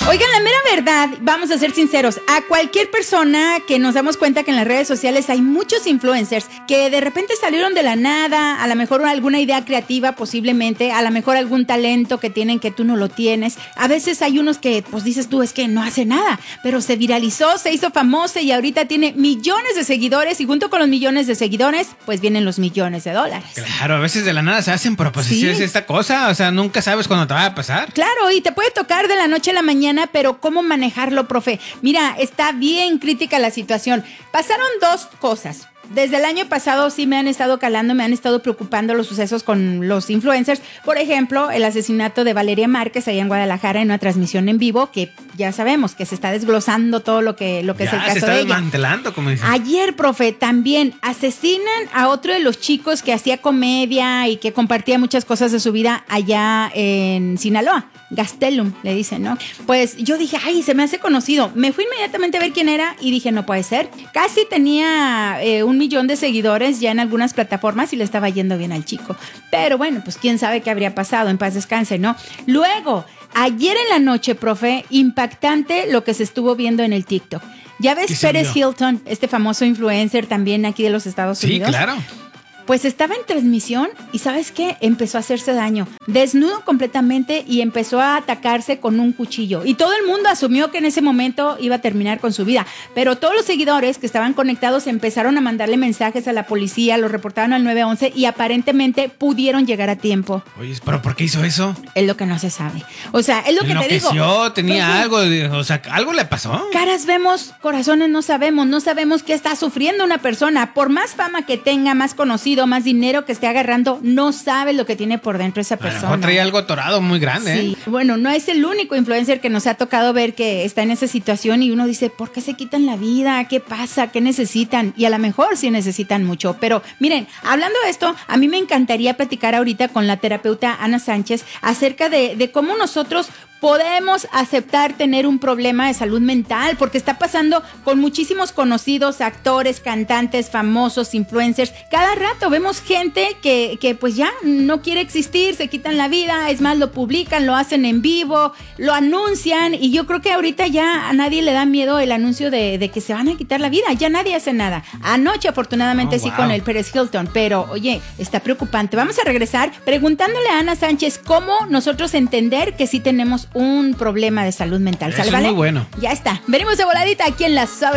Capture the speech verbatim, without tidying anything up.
Oigan, la mera verdad, vamos a ser sinceros, a cualquier persona que nos damos cuenta que en las redes sociales hay muchos influencers que de repente salieron de la nada, a lo mejor alguna idea creativa posiblemente, a lo mejor algún talento que tienen que tú no lo tienes. A veces hay unos que pues dices tú, es que no hace nada, pero se viralizó, se hizo famoso y ahorita tiene millones de seguidores y junto con los millones de seguidores pues vienen los millones de dólares. Claro, a veces de la nada se hacen proposiciones Sí. esta cosa, o sea, nunca sabes cuándo te va a pasar. Claro, y te puede tocar de la noche a la mañana, pero ¿cómo manejarlo, profe? Mira, está bien crítica la situación. Pasaron dos cosas. Desde el año pasado sí me han estado calando, me han estado preocupando los sucesos con los influencers. Por ejemplo, el asesinato de Valeria Márquez allá en Guadalajara en una transmisión en vivo, que ya sabemos que se está desglosando todo lo que, lo que Ya, es el caso se está de ella. desmantelando, como dicen. Ayer, profe, también asesinan a otro de los chicos que hacía comedia y que compartía muchas cosas de su vida allá en Sinaloa. Gastelum, le dicen, ¿no? Pues yo dije, ay, se me hace conocido. Me fui inmediatamente a ver quién era y dije, no puede ser. Casi tenía eh, un millón de seguidores ya en algunas plataformas y le estaba yendo bien al chico. Pero bueno, pues quién sabe qué habría pasado. En paz descanse, ¿no? Luego, ayer en la noche, profe, impactante lo que se estuvo viendo en el TikTok. ¿Ya ves Pérez Hilton, este famoso influencer también aquí de los Estados Unidos? Sí, claro. Pues estaba en transmisión y ¿sabes qué? Empezó a hacerse daño. Desnudo completamente y empezó a atacarse con un cuchillo. Y todo el mundo asumió que en ese momento iba a terminar con su vida. Pero todos los seguidores que estaban conectados empezaron a mandarle mensajes a la policía, lo reportaron al nueve once y aparentemente pudieron llegar a tiempo. Oye, ¿pero por qué hizo eso? Es lo que no se sabe. O sea, es lo que te digo. Enloqueció, tenía Pues, algo, de- o sea, algo le pasó. Caras vemos, corazones no sabemos, no sabemos qué está sufriendo una persona. Por más fama que tenga, más conocido, más dinero que esté agarrando, no sabe lo que tiene por dentro esa A lo persona. mejor traía algo atorado muy grande, Sí, ¿eh? bueno, no es el único influencer que nos ha tocado ver que está en esa situación y uno dice, ¿por qué se quitan la vida? ¿Qué pasa? ¿Qué necesitan? Y a lo mejor sí necesitan mucho. Pero miren, hablando de esto, a mí me encantaría platicar ahorita con la terapeuta Ana Sánchez acerca de, de cómo nosotros podemos aceptar tener un problema de salud mental, porque está pasando con muchísimos conocidos, actores, cantantes, famosos, influencers. Cada rato vemos gente que, que pues ya no quiere existir, se quitan la vida, es más, lo publican, lo hacen en vivo, lo anuncian, y yo creo que ahorita ya a nadie le da miedo el anuncio de, de que se van a quitar la vida, ya nadie hace nada. Anoche afortunadamente Oh, sí wow. con el Pérez Hilton, pero oye, está preocupante. Vamos a regresar preguntándole a Ana Sánchez cómo nosotros entender que sí tenemos un problema de salud mental. Eso ¿Sale, es vale? muy bueno. Ya está. Venimos de voladita aquí en La Suave.